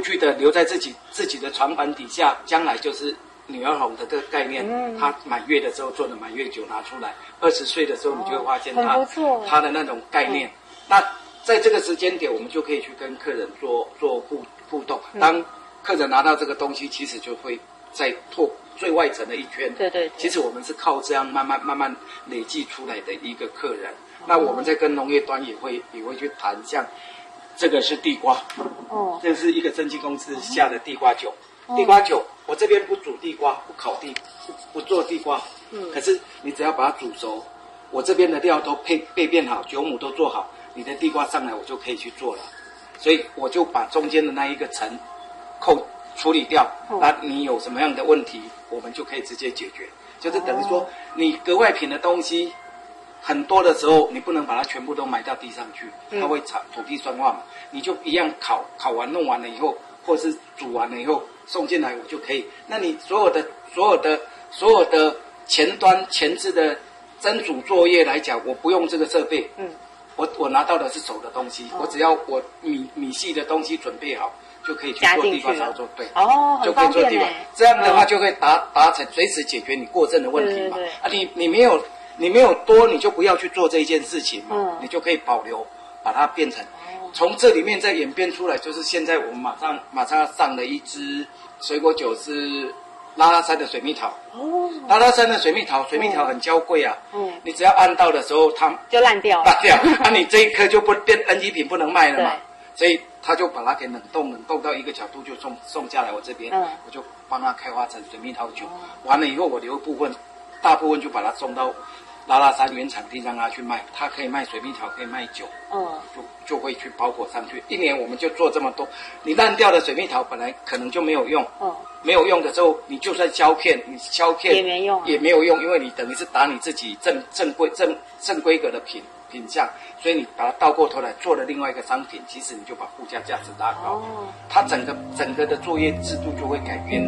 去的留在自己的床板底下，将来就是女儿红的这个概念。她满月的时候做的满月酒拿出来，20岁的时候你就会发现她的那种概念。那在这个时间点，我们就可以去跟客人做互动。当客人拿到这个东西，其实就会再拓最外层的一圈。对。其实我们是靠这样慢慢累积出来的一个客人。那我们在跟农业端也会去谈，像这个是地瓜，这是一个蒸汽公司下的地瓜酒。地瓜酒，我这边不煮地瓜，不烤不做地瓜，可是你只要把它煮熟，我这边的料都备变好，酒母都做好，你的地瓜上来我就可以去做了。所以我就把中间的那一个层处理掉，那你有什么样的问题，我们就可以直接解决。就是等于说，你格外品的东西很多的时候，你不能把它全部都埋到地上去，它会土地酸化嘛。你就一样烤完弄完了以后，或是煮完了以后送进来，我就可以。那你所有的前置的蒸煮作业来讲，我不用这个设备，我拿到的是熟的东西，我只要我米系的东西准备好，就可以去做地瓜操作，对，就可以做地瓜。这样的话就会达成随时解决你过剩的问题嘛。你没有多，你就不要去做这一件事情嘛，你就可以保留，把它变成。从这里面再演变出来，就是现在我们马上要上的一支水果酒是拉拉山的水蜜桃。拉拉山的水蜜桃很娇贵啊。你只要按到的时候，它就烂掉。 你这一颗就不变 NG 品不能卖了嘛。所以他就把它给冷冻到一个角度就送下来我这边，我就帮他开发成水蜜桃酒。完了以后我留大部分就把它送到拉拉山原产地让他去卖，他可以卖水蜜桃，可以卖酒，就会去包裹上去。一年我们就做这么多，你烂掉的水蜜桃本来可能就没有用，没有用的时候，你就算削片，你削片也没有用，因为你等于是打你自己正规格的品相，所以你把它倒过头来做了另外一个商品，其实你就把附加价值拉高，它整个的作业制度就会改变。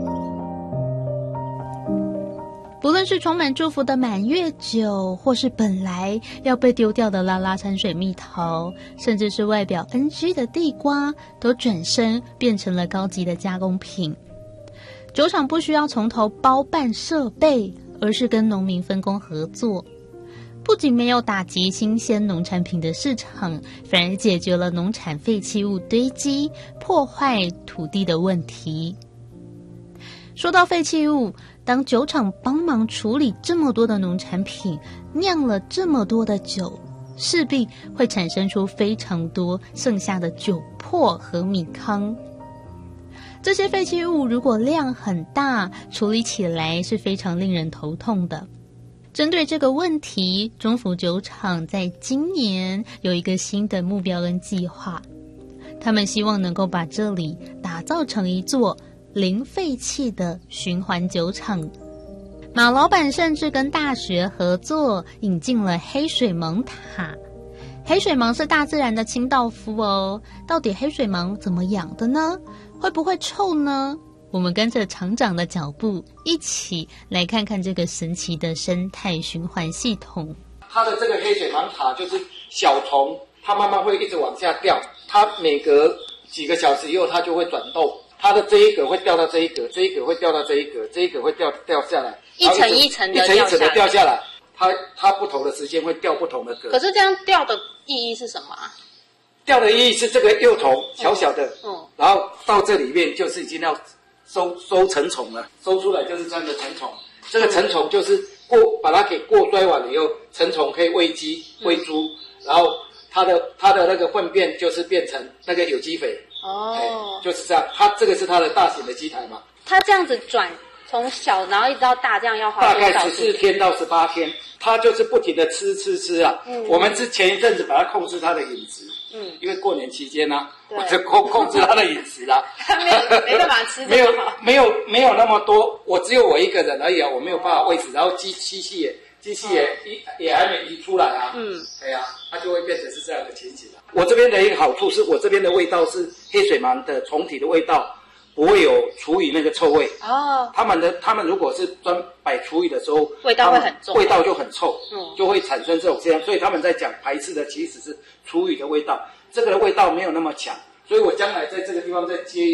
不论是充满祝福的满月酒，或是本来要被丢掉的拉拉山水蜜桃，甚至是外表 NG 的地瓜，都转身变成了高级的加工品。酒厂不需要从头包办设备，而是跟农民分工合作，不仅没有打击新鲜农产品的市场，反而解决了农产废弃物堆积破坏土地的问题。说到废弃物，当酒厂帮忙处理这么多的农产品，酿了这么多的酒，势必会产生出非常多剩下的酒粕和米糠。这些废弃物如果量很大，处理起来是非常令人头痛的。针对这个问题，中福酒厂在今年有一个新的目标跟计划，他们希望能够把这里打造成一座零废弃的循环酒厂。马老板甚至跟大学合作，引进了黑水虻塔。黑水虻是大自然的清道夫哦，到底黑水虻怎么养的呢？会不会臭呢？我们跟着厂长的脚步，一起来看看这个神奇的生态循环系统。 它的这个黑水虻塔就是小虫，它慢慢会一直往下掉，它每隔几个小时以后，它就会转动。它的这一格会掉到这一格，这一格会掉到这一格，这一格会掉下来， 一层一层的掉下来。它不同的时间会掉不同的格。 可是这样掉的意义是什么啊？ 掉的意义是这个幼虫小小的，然后到这里面就是已经要收成虫了，收出来就是这样的成虫。这个成虫就是把它给过筛完了以后，成虫可以喂鸡喂猪，然后它的那个粪便就是变成那个有机肥。就是这样，它这个是它的大型的机台嘛。 它这样子转，从小然后一直到大，这样要花多少？大概 14天到18天，它就是不停的吃啊。我们是前一阵子把它控制它的饮食，因为过年期间呢，我就控制它的饮食啦。 没办法吃， 没有那么多，我只有我一个人而已啊，我没有办法喂食，然后机器也还没移出来啊。对啊，它就会变成是这样的情形。我这边的一个好处是我这边的味道是黑水虻的虫体的味道，不会有厨余那个臭味。他们如果是专摆厨余的时候， 味道会很重， 味道就很臭，就会产生这样。所以他们在讲排斥的其实是厨余的味道，这个的味道没有那么强。所以我将来在这个地方再接